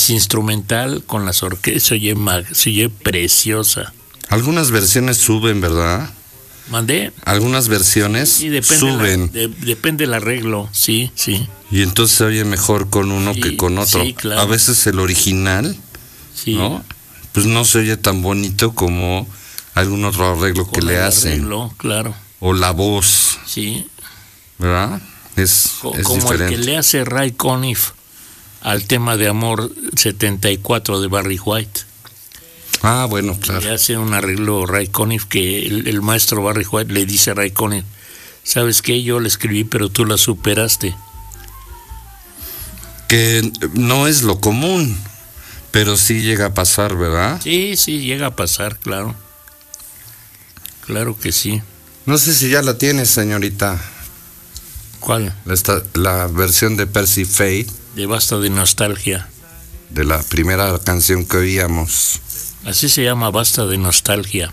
es instrumental con las orquestas, se oye preciosa. Algunas versiones suben, ¿verdad? ¿Mandé? Algunas versiones suben. Depende del arreglo, sí. Y entonces se oye mejor con uno que con otro. Sí, claro. A veces el original, sí. ¿no? Pues no se oye tan bonito como algún otro arreglo con que le hacen. Arreglo, claro. O la voz. Sí. ¿Verdad? Es como diferente. el que le hace Ray Conniff al tema de Amor 74 de Barry White. Ah, bueno, claro. Le hace un arreglo Ray Conniff que el maestro Barry White le dice a Ray Conniff, ¿sabes qué? Yo la escribí, pero tú la superaste. Que no es lo común, pero sí llega a pasar, ¿verdad? Sí, llega a pasar, claro. Claro que sí. No sé si ya la tienes, señorita. ¿Cuál? La versión de Percy Faith. De Basta de Nostalgia. De la primera canción que oíamos. Así se llama, Basta de Nostalgia.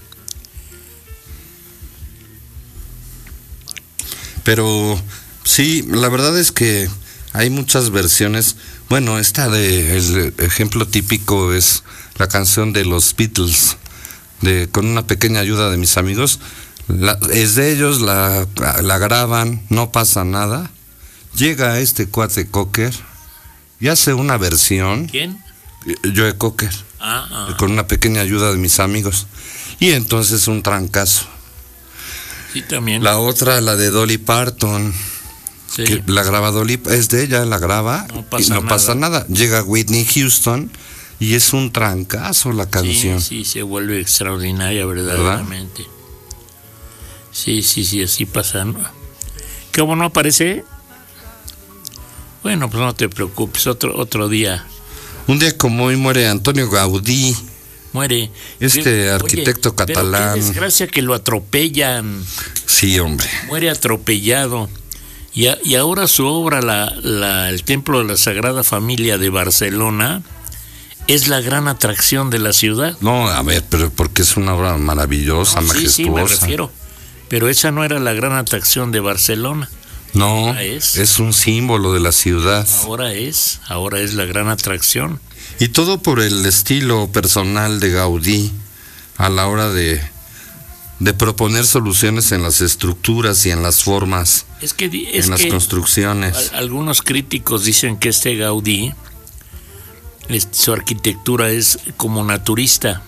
Pero sí, la verdad es que hay muchas versiones. Bueno, el ejemplo típico es la canción de los Beatles, con una pequeña ayuda de mis amigos. Es de ellos, la graban, no pasa nada. Llega este cuate Cocker y hace una versión. ¿Quién? Joe Cocker. Con una pequeña ayuda de mis amigos. Y entonces un trancazo. Sí, también. La otra, la de Dolly Parton. Sí. Que la graba Dolly, es de ella, la graba y no pasa nada. Llega Whitney Houston y es un trancazo la canción. Sí, se vuelve extraordinaria verdaderamente. ¿Verdad? Sí, así pasa, ¿no? ¿Cómo no aparece? Bueno, pues no te preocupes, otro día. Un día como hoy muere Antonio Gaudí. Muere. Arquitecto catalán. Pero qué desgracia que lo atropellan. Sí, hombre. Muere atropellado. Y ahora su obra, el Templo de la Sagrada Familia de Barcelona, es la gran atracción de la ciudad. No, a ver, pero porque es una obra maravillosa, majestuosa. Sí, me refiero. Pero esa no era la gran atracción de Barcelona. No, es un símbolo de la ciudad. Ahora es la gran atracción. Y todo por el estilo personal de Gaudí a la hora de proponer soluciones en las estructuras y en las formas, en las construcciones. Algunos críticos dicen que Gaudí, su arquitectura es como naturalista,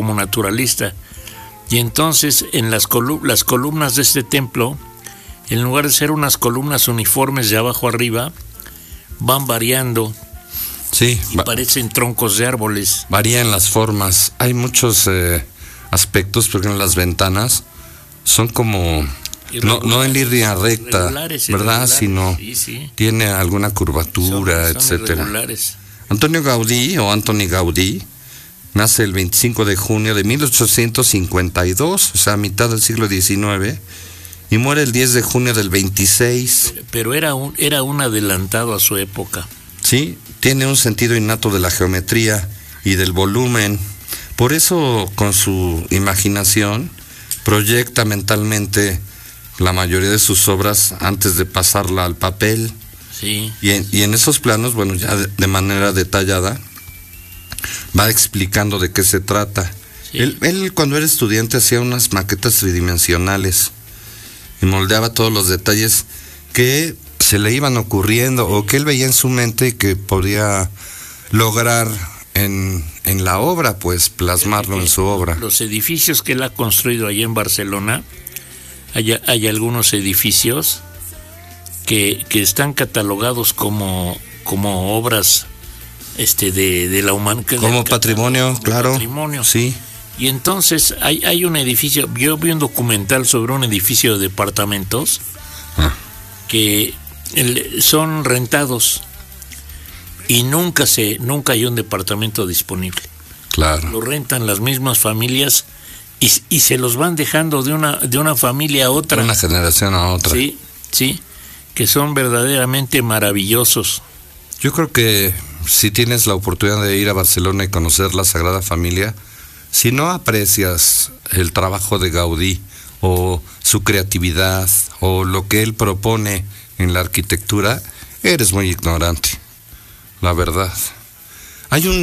y entonces en las columnas de este templo, en lugar de ser unas columnas uniformes de abajo arriba, van variando. Sí, y parecen troncos de árboles. Varían las formas. Hay muchos aspectos, porque en las ventanas son como no en línea recta, ¿verdad? Sino tiene alguna curvatura, etcétera. Antonio Gaudí o Antoni Gaudí nace el 25 de junio de 1852, o sea, a mitad del siglo XIX, y muere el 10 de junio del 26. Pero era un adelantado a su época. Sí, tiene un sentido innato de la geometría y del volumen. Por eso, con su imaginación, proyecta mentalmente la mayoría de sus obras antes de pasarla al papel. Sí. Y en esos planos, bueno, ya de manera detallada, va explicando de qué se trata. Sí. Él cuando era estudiante hacía unas maquetas tridimensionales y moldeaba todos los detalles que se le iban ocurriendo o que él veía en su mente y que podía lograr en la obra, pues plasmarlo en su obra. Los edificios que él ha construido allá en Barcelona, hay algunos edificios que están catalogados como obras de la humanidad. Como patrimonio, claro. Patrimonio. Sí. Y entonces hay un edificio, yo vi un documental sobre un edificio de departamentos que son rentados y nunca hay un departamento disponible. Claro. Lo rentan las mismas familias y se los van dejando de una familia a otra. De una generación a otra. Sí, que son verdaderamente maravillosos. Yo creo que si tienes la oportunidad de ir a Barcelona y conocer la Sagrada Familia, si no aprecias el trabajo de Gaudí o su creatividad o lo que él propone en la arquitectura, eres muy ignorante, la verdad. Hay un